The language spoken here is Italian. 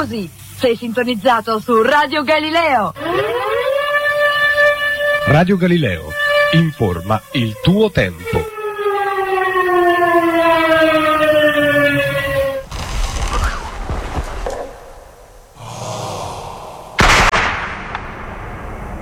così. Sei sintonizzato su Radio Galileo. Radio Galileo, informa il tuo tempo.